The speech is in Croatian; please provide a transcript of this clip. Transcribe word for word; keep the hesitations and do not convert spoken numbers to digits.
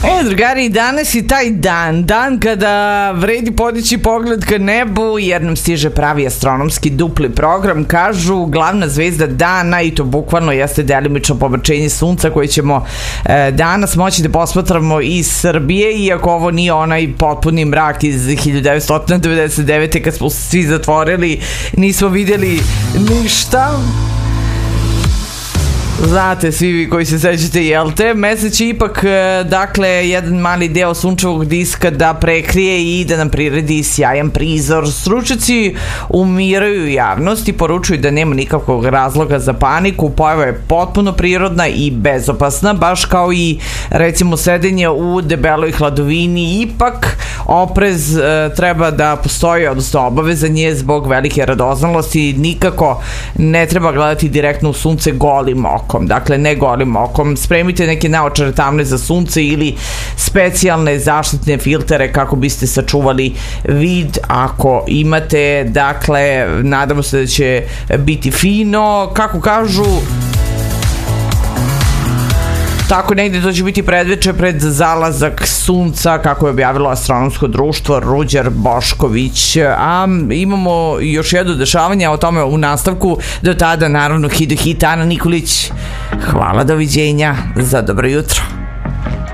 E, drugari, danas je taj dan, dan kada vredi podići pogled ka nebu jer nam stiže pravi astronomski dupli program. Kažu, glavna zvezda dana, i to bukvalno jeste delimično pomračenje sunca koje ćemo e, danas moći da posmatramo iz Srbije, iako ovo nije onaj potpuni mrak iz hiljadu devetsto devedeset devete kad smo svi zatvorili, nismo vidjeli ništa. Znate, svi vi koji se sećate, jel te? Mesec će ipak, dakle, jedan mali deo sunčevog diska da prekrije i da nam priredi sjajan prizor. Stručnjaci umiraju javnost i poručuju da nema nikakvog razloga za paniku. Pojava je potpuno prirodna i bezopasna, baš kao i, recimo, sedenje u debeloj hladovini. Ipak, oprez e, treba da postoji, odnosno obavezan je zbog velike radoznalosti. Nikako ne treba gledati direktno u sunce golim okom. Dakle, ne golim okom. Spremite neke naočare tamne za sunce ili specijalne zaštitne filtere kako biste sačuvali vid ako imate. Dakle, nadamo se da će biti fino. Kako kažu, tako negdje to će biti predveče pred zalazak sunca, kako je objavilo astronomsko društvo Ruđer Bošković. A imamo još jedno dešavanje, o tome u nastavku. Do tada, naravno, hit hit Ana Nikolić. Hvala, doviđenja, za dobro jutro.